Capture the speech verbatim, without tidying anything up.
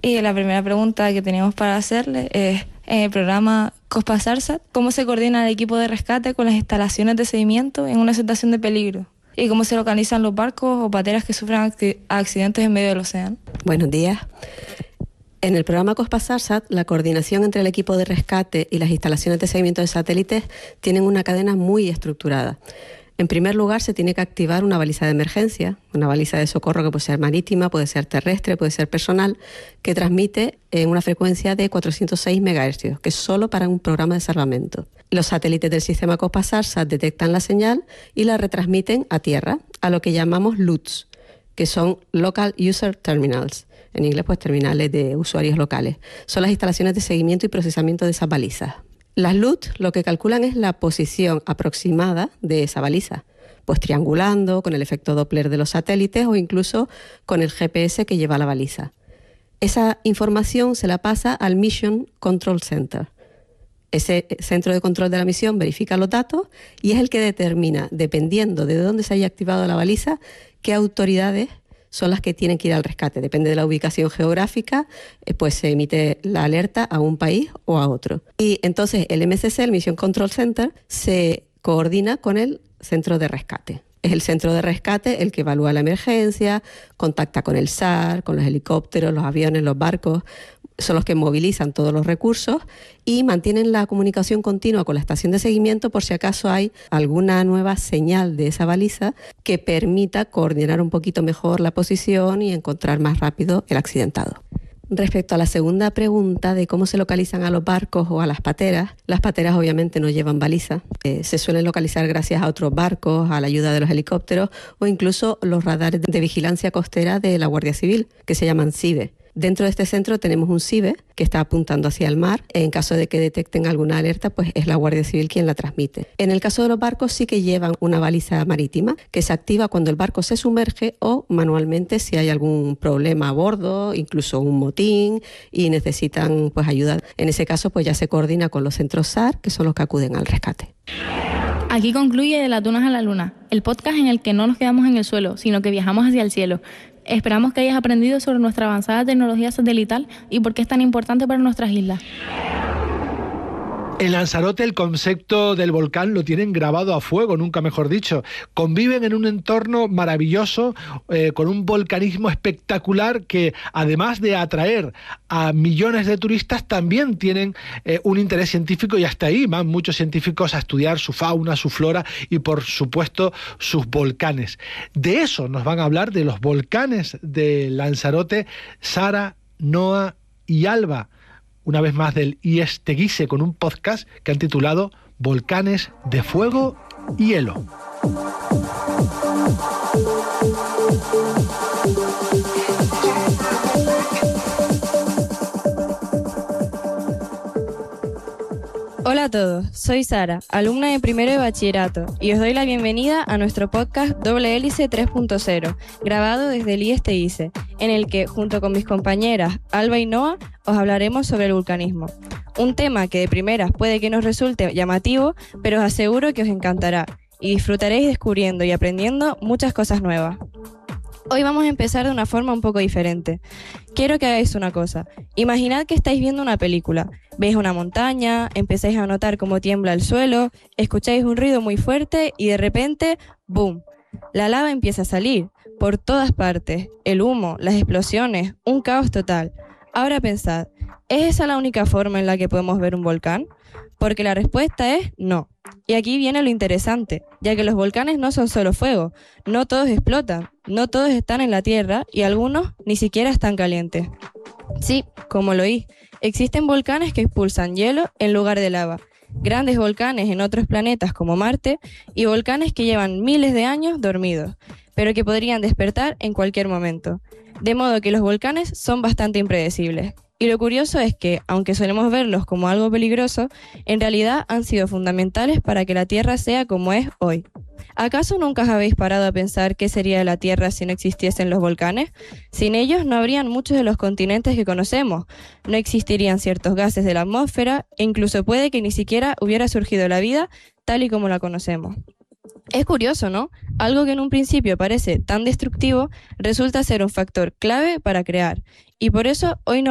Y la primera pregunta que teníamos para hacerle es, en el programa COSPA-SARSAT, ¿cómo se coordina el equipo de rescate con las instalaciones de seguimiento en una situación de peligro? ¿Y cómo se localizan los barcos o pateras que sufren accidentes en medio del océano? Buenos días. En el programa COSPA-SARSAT, la coordinación entre el equipo de rescate y las instalaciones de seguimiento de satélites tienen una cadena muy estructurada. En primer lugar, se tiene que activar una baliza de emergencia, una baliza de socorro que puede ser marítima, puede ser terrestre, puede ser personal, que transmite en una frecuencia de cuatrocientos seis megahercios, que es solo para un programa de salvamento. Los satélites del sistema COSPA-SARSAT detectan la señal y la retransmiten a tierra, a lo que llamamos L U Ts, que son Local User Terminals, en inglés pues terminales de usuarios locales. Son las instalaciones de seguimiento y procesamiento de esas balizas. Las L U T lo que calculan es la posición aproximada de esa baliza, pues triangulando con el efecto Doppler de los satélites o incluso con el G P S que lleva la baliza. Esa información se la pasa al Mission Control Center. Ese centro de control de la misión verifica los datos y es el que determina, dependiendo de dónde se haya activado la baliza, qué autoridades son las que tienen que ir al rescate. Depende de la ubicación geográfica, pues se emite la alerta a un país o a otro. Y entonces el M C C, el Mission Control Center, se coordina con el centro de rescate. Es el centro de rescate el que evalúa la emergencia, contacta con el S A R, con los helicópteros, los aviones, los barcos. Son los que movilizan todos los recursos y mantienen la comunicación continua con la estación de seguimiento por si acaso hay alguna nueva señal de esa baliza que permita coordinar un poquito mejor la posición y encontrar más rápido el accidentado. Respecto a la segunda pregunta de cómo se localizan a los barcos o a las pateras, las pateras obviamente no llevan baliza. Eh, se suelen localizar gracias a otros barcos, a la ayuda de los helicópteros o incluso los radares de vigilancia costera de la Guardia Civil, que se llaman C I B E. Dentro de este centro tenemos un C I B E que está apuntando hacia el mar. En caso de que detecten alguna alerta, pues es la Guardia Civil quien la transmite. En el caso de los barcos sí que llevan una baliza marítima que se activa cuando el barco se sumerge o manualmente si hay algún problema a bordo, incluso un motín y necesitan pues ayuda. En ese caso pues ya se coordina con los centros S A R, que son los que acuden al rescate. Aquí concluye De las Dunas a la Luna, el podcast en el que no nos quedamos en el suelo, sino que viajamos hacia el cielo. Esperamos que hayas aprendido sobre nuestra avanzada tecnología satelital y por qué es tan importante para nuestras islas. En Lanzarote el concepto del volcán lo tienen grabado a fuego, nunca mejor dicho. Conviven en un entorno maravilloso, eh, con un volcanismo espectacular que, además de atraer a millones de turistas, también tienen eh, un interés científico y hasta ahí van muchos científicos a estudiar su fauna, su flora y, por supuesto, sus volcanes. De eso nos van a hablar, de los volcanes de Lanzarote, Sara, Noa y Alba. Una vez más del I E S Teguise, con un podcast que han titulado Volcanes de Fuego y Hielo. Hola a todos, soy Sara, alumna de primero de bachillerato, y os doy la bienvenida a nuestro podcast Doble Hélice tres punto cero, grabado desde el I E S Teguise, en el que, junto con mis compañeras Alba y Noa, os hablaremos sobre el vulcanismo. Un tema que de primeras puede que nos resulte llamativo, pero os aseguro que os encantará, y disfrutaréis descubriendo y aprendiendo muchas cosas nuevas. Hoy vamos a empezar de una forma un poco diferente. Quiero que hagáis una cosa. Imaginad que estáis viendo una película. Veis una montaña, empezáis a notar cómo tiembla el suelo, escucháis un ruido muy fuerte y de repente, ¡boom! La lava empieza a salir por todas partes. El humo, las explosiones, un caos total. Ahora pensad, ¿es esa la única forma en la que podemos ver un volcán? Porque la respuesta es no. Y aquí viene lo interesante, ya que los volcanes no son solo fuego, no todos explotan, no todos están en la Tierra y algunos ni siquiera están calientes. Sí, como lo oís, existen volcanes que expulsan hielo en lugar de lava, grandes volcanes en otros planetas como Marte y volcanes que llevan miles de años dormidos, pero que podrían despertar en cualquier momento. De modo que los volcanes son bastante impredecibles. Y lo curioso es que, aunque solemos verlos como algo peligroso, en realidad han sido fundamentales para que la Tierra sea como es hoy. ¿Acaso nunca os habéis parado a pensar qué sería de la Tierra si no existiesen los volcanes? Sin ellos no habrían muchos de los continentes que conocemos, no existirían ciertos gases de la atmósfera e incluso puede que ni siquiera hubiera surgido la vida tal y como la conocemos. Es curioso, ¿no? Algo que en un principio parece tan destructivo resulta ser un factor clave para crear. Y por eso hoy no